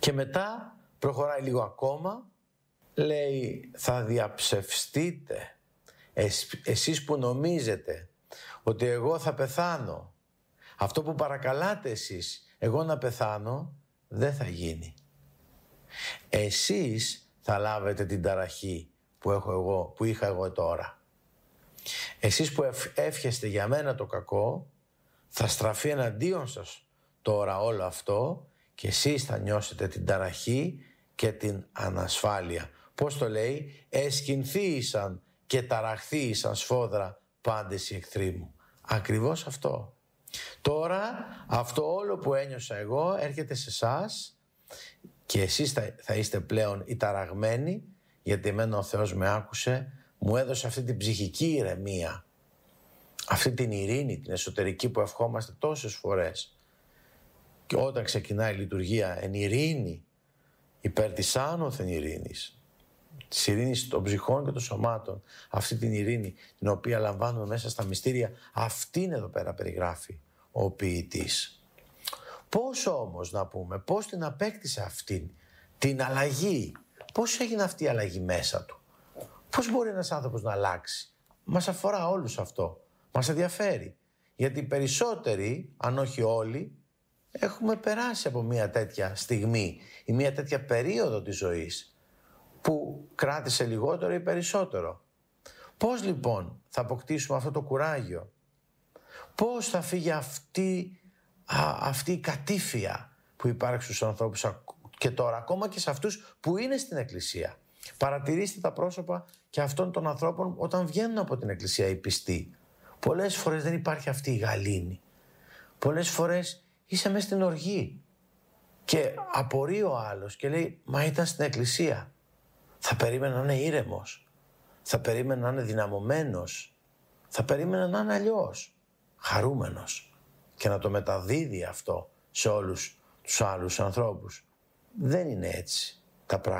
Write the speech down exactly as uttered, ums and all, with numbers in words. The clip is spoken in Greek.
Και μετά προχωράει λίγο ακόμα, λέει θα διαψευστείτε εσ, εσείς που νομίζετε ότι εγώ θα πεθάνω. Αυτό που παρακαλάτε εσείς εγώ να πεθάνω δεν θα γίνει. Εσείς θα λάβετε την ταραχή που, έχω εγώ, που είχα εγώ τώρα. Εσείς που εύχεστε για μένα το κακό, θα στραφεί εναντίον σας τώρα όλο αυτό και εσείς θα νιώσετε την ταραχή και την ανασφάλεια. Πώς το λέει? Εσκυνθήσαν και ταραχθήσαν σφόδρα πάντες οι εχθροί μου. Ακριβώς αυτό. Τώρα αυτό όλο που ένιωσα εγώ έρχεται σε εσάς και εσείς θα, θα είστε πλέον οι ταραγμένοι, γιατί εμένα ο Θεός με άκουσε, μου έδωσε αυτή την ψυχική ηρεμία, αυτή την ειρήνη, την εσωτερική που ευχόμαστε τόσες φορές. Και όταν ξεκινάει η λειτουργία εν ειρήνη, υπέρ της άνωθεν ειρήνης, της ειρήνης των ψυχών και των σωμάτων, αυτή την ειρήνη την οποία λαμβάνουμε μέσα στα μυστήρια, αυτήν εδώ πέρα περιγράφει ο ποιητής. Πώς όμως να πούμε, πώς την απέκτησε αυτήν την αλλαγή, πώς έγινε αυτή η αλλαγή μέσα του, πώς μπορεί ένας άνθρωπος να αλλάξει? Μας αφορά όλους αυτό, μας ενδιαφέρει, γιατί περισσότεροι, αν όχι όλοι, έχουμε περάσει από μια τέτοια στιγμή ή μια τέτοια περίοδο της ζωής που κράτησε λιγότερο ή περισσότερο. Πώς λοιπόν θα αποκτήσουμε αυτό το κουράγιο? Πώς θα φύγει αυτή, α, αυτή η κατήφια που υπάρχει στους ανθρώπους και τώρα, ακόμα και σε αυτούς που είναι στην Εκκλησία? Παρατηρήστε τα πρόσωπα και αυτών των ανθρώπων όταν βγαίνουν από την Εκκλησία οι πιστοί. Πολλές φορές δεν υπάρχει αυτή η γαλήνη. Πολλές φορές είσαι μέσα στην οργή και απορεί ο άλλος και λέει μα ήταν στην Εκκλησία. Θα περίμενα να είναι ήρεμος. Θα περίμενα να είναι δυναμωμένος. Θα περίμενα να είναι αλλιώς. Χαρούμενος. Και να το μεταδίδει αυτό σε όλους τους άλλους ανθρώπους. Δεν είναι έτσι τα πράγματα.